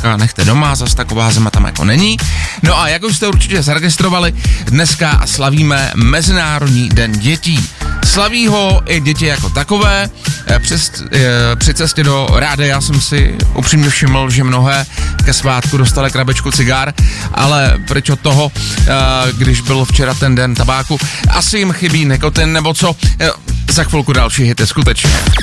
nechte doma, zas taková zima tam jako není. No a jak už jste určitě zaregistrovali, dneska slavíme Mezinárodní den dětí. Slaví ho i děti jako takové. Při cestě do rádia jsem si upřímně všiml, že mnohé ke svátku dostali krabičku cigár, ale pryč od toho, když byl včera ten den tabáku, asi jim chybí nikotin nebo co. Za chvilku další hity skutečně.